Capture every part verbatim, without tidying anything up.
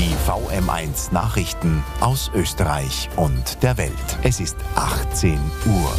Die V M eins Nachrichten aus Österreich und der Welt. Es ist achtzehn Uhr.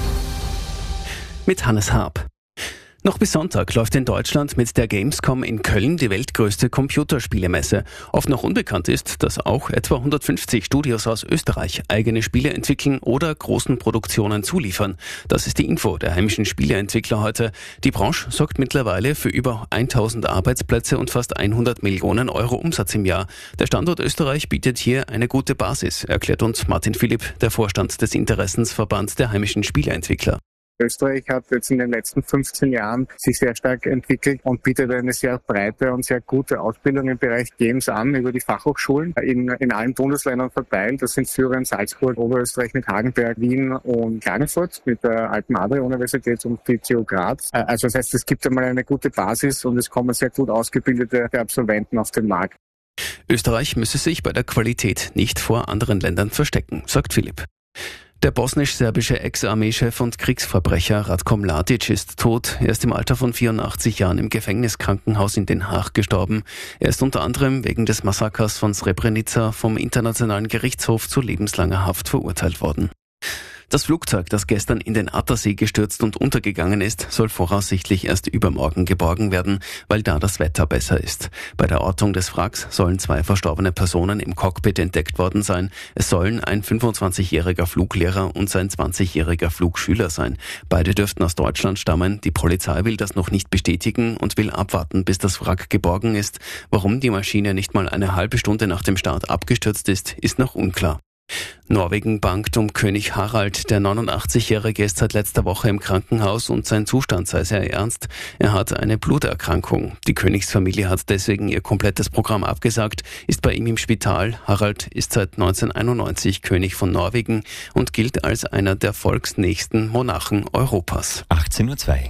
Mit Hannes Haab. Noch bis Sonntag läuft in Deutschland mit der Gamescom in Köln die weltgrößte Computerspielemesse. Oft noch unbekannt ist, dass auch etwa hundertfünfzig Studios aus Österreich eigene Spiele entwickeln oder großen Produktionen zuliefern. Das ist die Info der heimischen Spieleentwickler heute. Die Branche sorgt mittlerweile für über tausend Arbeitsplätze und fast hundert Millionen Euro Umsatz im Jahr. Der Standort Österreich bietet hier eine gute Basis, erklärt uns Martin Philipp, der Vorstand des Interessensverbands der heimischen Spieleentwickler. Österreich hat jetzt in den letzten fünfzehn Jahren sich sehr stark entwickelt und bietet eine sehr breite und sehr gute Ausbildung im Bereich Games an über die Fachhochschulen in, in allen Bundesländern verteilt. Das sind Thüringen, Salzburg, Oberösterreich mit Hagenberg, Wien und Klagenfurt mit der Alten-Adria-Universität und die T U Graz. Also das heißt, es gibt einmal eine gute Basis und es kommen sehr gut ausgebildete Absolventen auf den Markt. Österreich müsse sich bei der Qualität nicht vor anderen Ländern verstecken, sagt Philipp. Der bosnisch-serbische Ex-Armeechef und Kriegsverbrecher Ratko Mladic ist tot. Er ist im Alter von vierundachtzig Jahren im Gefängniskrankenhaus in Den Haag gestorben. Er ist unter anderem wegen des Massakers von Srebrenica vom Internationalen Gerichtshof zu lebenslanger Haft verurteilt worden. Das Flugzeug, das gestern in den Attersee gestürzt und untergegangen ist, soll voraussichtlich erst übermorgen geborgen werden, weil da das Wetter besser ist. Bei der Ortung des Wracks sollen zwei verstorbene Personen im Cockpit entdeckt worden sein. Es sollen ein fünfundzwanzigjähriger Fluglehrer und sein zwanzigjähriger Flugschüler sein. Beide dürften aus Deutschland stammen. Die Polizei will das noch nicht bestätigen und will abwarten, bis das Wrack geborgen ist. Warum die Maschine nicht mal eine halbe Stunde nach dem Start abgestürzt ist, ist noch unklar. Norwegen bangt um König Harald. Der neunundachtzigjährige ist seit letzter Woche im Krankenhaus und sein Zustand sei sehr ernst. Er hat eine Bluterkrankung. Die Königsfamilie hat deswegen ihr komplettes Programm abgesagt, ist bei ihm im Spital. Harald ist seit neunzehnhunderteinundneunzig König von Norwegen und gilt als einer der volksnächsten Monarchen Europas. achtzehn Uhr zwei.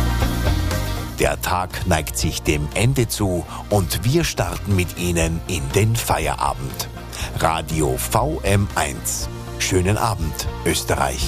Der Tag neigt sich dem Ende zu und wir starten mit Ihnen in den Feierabend. Radio V M eins. Schönen Abend, Österreich.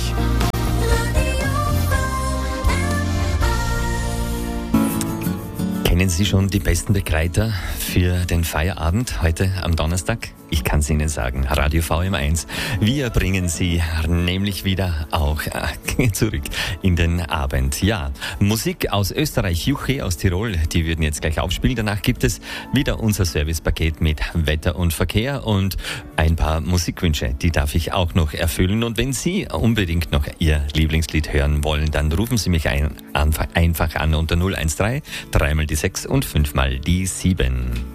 Kennen Sie schon die besten Begleiter für den Feierabend heute am Donnerstag? Ich kann es Ihnen sagen, Radio V M eins. Wir bringen Sie nämlich wieder auch äh, zurück in den Abend. Ja, Musik aus Österreich, Juche aus Tirol, die würden jetzt gleich aufspielen. Danach gibt es wieder unser Servicepaket mit Wetter und Verkehr und ein paar Musikwünsche, die darf ich auch noch erfüllen. Und wenn Sie unbedingt noch Ihr Lieblingslied hören wollen, dann rufen Sie mich ein, einfach an unter null eins drei, dreimal die sechs und fünfmal die sieben.